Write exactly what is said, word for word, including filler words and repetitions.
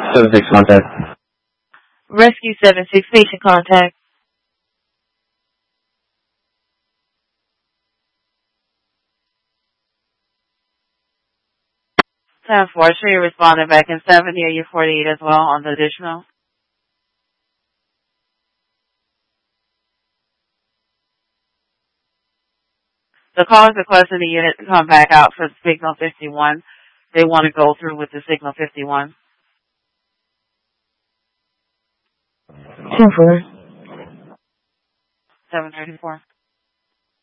seven six contact. Rescue seven six, patient contact. ten four, sure you responded back in seventy, are you forty-eight as well on the additional? The call is requesting the unit to come back out for signal fifty-one. They want to go through with the signal fifty-one. ten four. seven thirty-four.